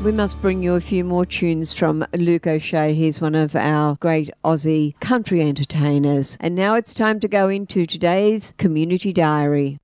We must bring you a few more tunes from Luke O'Shea. He's one of our great Aussie country entertainers. And now it's time to go into today's Community Diary.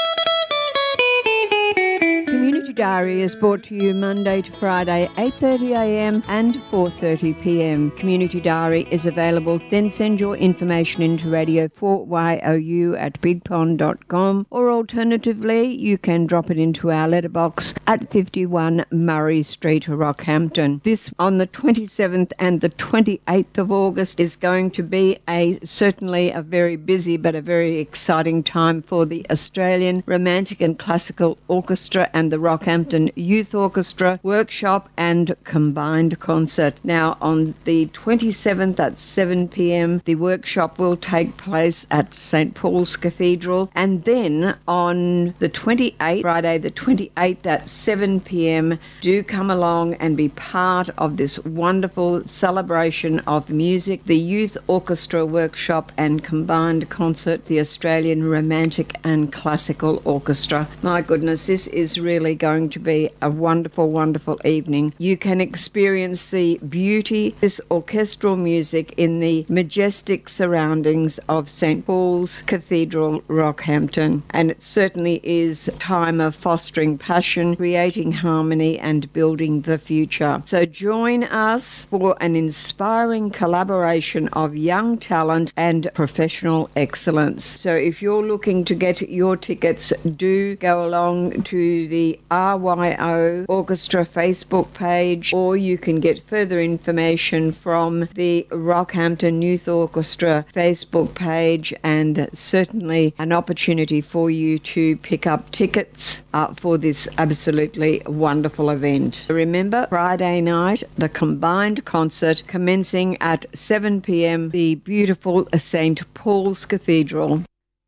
Community Diary is brought to you Monday to Friday, 8:30am and 4:30pm. Community Diary is available. Then send your information into Radio 4YOU at bigpond.com, or alternatively, you can drop it into our letterbox at 51 Murray Street, Rockhampton. This on the 27th and the 28th of August is going to be certainly a very busy but a very exciting time for the Australian Romantic and Classical Orchestra and the Rockhampton Youth Orchestra workshop and combined concert. Now, on the 27th at 7pm, the workshop will take place at St. Paul's Cathedral, and then on the 28th, Friday the 28th at 7pm, do come along and be part of this wonderful celebration of music, the Youth Orchestra workshop and combined concert, the Australian Romantic and Classical Orchestra. My goodness, this is really going to be a wonderful, wonderful evening. You can experience the beauty, this orchestral music in the majestic surroundings of St. Paul's Cathedral, Rockhampton. And it certainly is a time of fostering passion, creating harmony and building the future. So join us for an inspiring collaboration of young talent and professional excellence. So if you're looking to get your tickets, do go along to the RYO Orchestra Facebook page, or you can get further information from the Rockhampton Youth Orchestra Facebook page, and certainly an opportunity for you to pick up tickets for this absolutely wonderful event. Remember, Friday night, the combined concert commencing at 7pm, the beautiful St. Paul's Cathedral.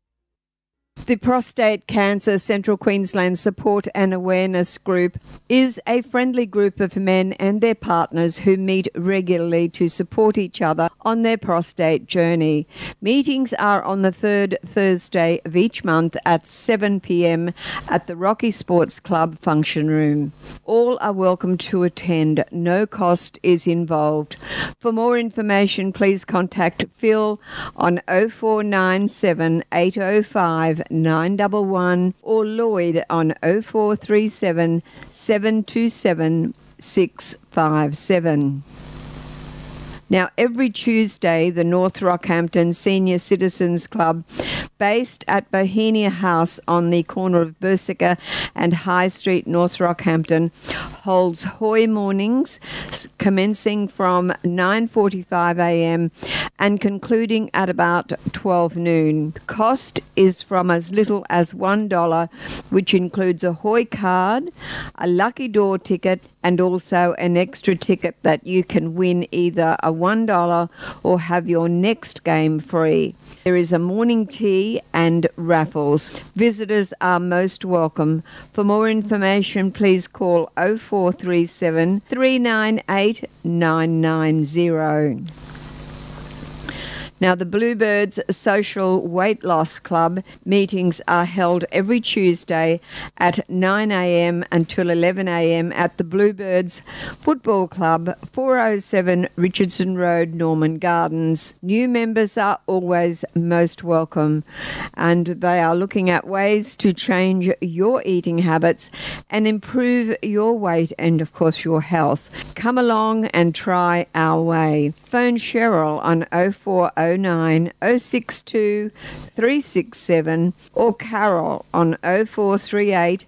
The Prostate Cancer Central Queensland Support and Awareness Group is a friendly group of men and their partners who meet regularly to support each other on their prostate journey. Meetings are on the third Thursday of each month at 7pm at the Rocky Sports Club function room. All are welcome to attend. No cost is involved. For more information, please contact Phil on 0497 805 911 or Lloyd on 0437 727 657. Now, every Tuesday, the North Rockhampton Senior Citizens Club, based at Bohemia House on the corner of Bersica and High Street, North Rockhampton, holds Hoy mornings commencing from 9:45am and concluding at about 12 noon. Cost is from as little as $1, which includes a Hoy card, a lucky door ticket, and also an extra ticket that you can win either a $1 or have your next game free. There is a morning tea and raffles. Visitors are most welcome. For more information, please call 0437 398 990. Now, the Bluebirds Social Weight Loss Club meetings are held every Tuesday at 9am until 11am at the Bluebirds Football Club, 407 Richardson Road, Norman Gardens. New members are always most welcome, and they are looking at ways to change your eating habits and improve your weight and, of course, your health. Come along and try our way. Phone Cheryl on 0409 062 367 or Carol on 0438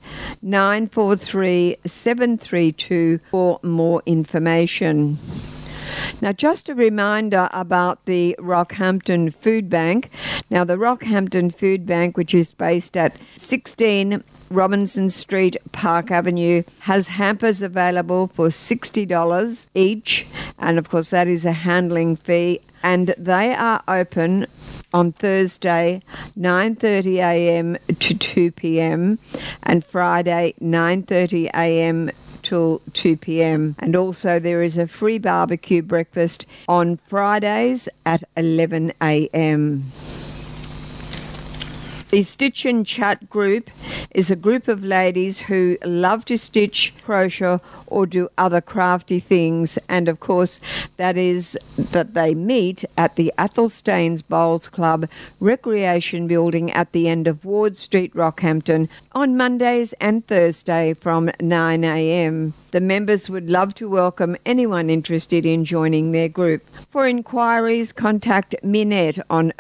943 732 for more information. Now, just a reminder about the Rockhampton Food Bank. Now, the Rockhampton Food Bank, which is based at 16 Robinson Street, Park Avenue, has hampers available for $60 each, and of course that is a handling fee, and they are open on Thursday 9:30am to 2pm and Friday 9:30am till 2pm. And also there is a free barbecue breakfast on Fridays at 11am. The Stitch and Chat group is a group of ladies who love to stitch, crochet, or do other crafty things. And of course, that is that they meet at the Athelstaines Bowls Club Recreation Building at the end of Ward Street, Rockhampton, on Mondays and Thursday from 9 a.m. The members would love to welcome anyone interested in joining their group. For inquiries, contact Minette on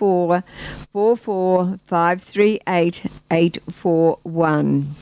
0444 538 841.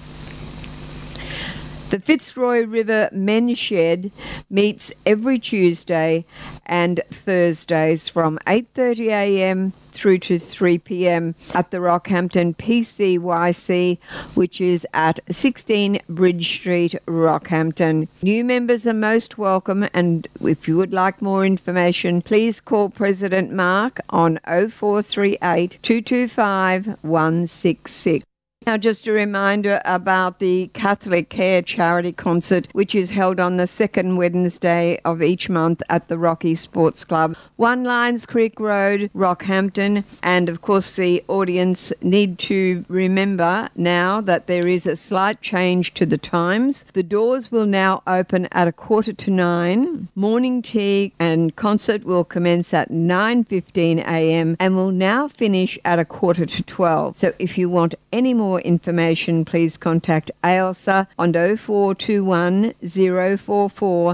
The Fitzroy River Men's Shed meets every Tuesday and Thursdays from 8:30 a.m. through to 3 p.m. at the Rockhampton PCYC, which is at 16 Bridge Street, Rockhampton. New members are most welcome, and if you would like more information, please call President Mark on 0438 225 166. Now, just a reminder about the Catholic Care Charity Concert, which is held on the second Wednesday of each month at the Rocky Sports Club, 1 Lions Creek Road, Rockhampton. And of course, the audience need to remember now that there is a slight change to the times. The doors will now open at 8:45. Morning tea and concert will commence at 9:15 a.m. and will now finish at 11:45. So if you want any more information, please contact Ailsa on 0421 044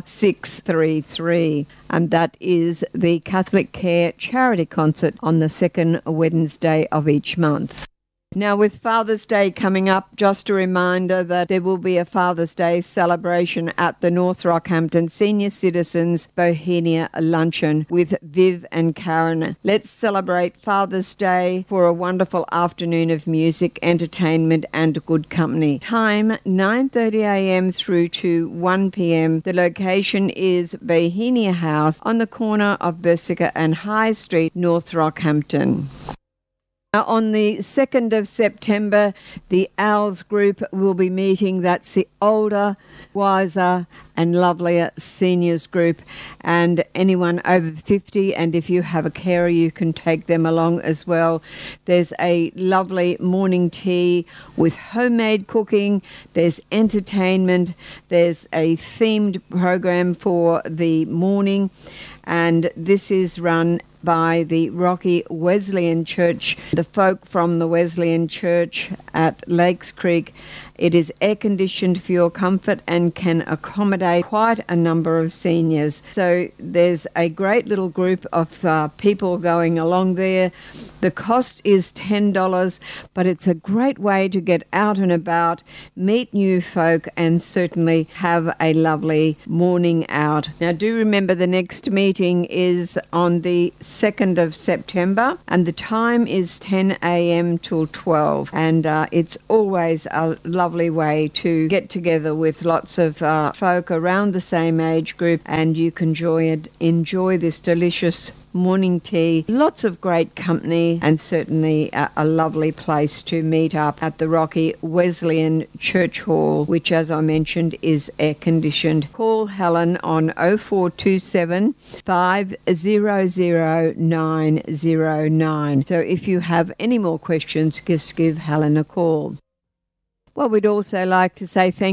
633. And that is the Catholic Care Charity Concert on the second Wednesday of each month. Now, with Father's Day coming up, just a reminder that there will be a Father's Day celebration at the North Rockhampton Senior Citizens Bohemia Luncheon with Viv and Karen. Let's celebrate Father's Day for a wonderful afternoon of music, entertainment and good company. Time 9:30 a.m. through to 1 p.m. The location is Bohemia House on the corner of Bersica and High Street, North Rockhampton. On the 2nd of September, the OWLS group will be meeting. That's the older, wiser and lovelier seniors group, and anyone over 50, and if you have a carer, you can take them along as well. There's a lovely morning tea with homemade cooking, there's entertainment, there's a themed program for the morning, and this is run by the Rocky Wesleyan Church, the folk from the Wesleyan Church at Lakes Creek. It is air-conditioned for your comfort and can accommodate quite a number of seniors. So there's a great little group of people going along there. The cost is $10, but it's a great way to get out and about, meet new folk, and certainly have a lovely morning out. Now, do remember the next meeting is on the 2nd of September, and the time is 10 a.m. till 12. And it's always a lovely way to get together with lots of folk around the same age group, and you can enjoy this delicious morning tea, lots of great company, and certainly a lovely place to meet up at the Rocky Wesleyan Church Hall, which, as I mentioned, is air-conditioned. Call Helen on 0427 500 909. So if you have any more questions, just give Helen a call. Well, we'd also like to say thank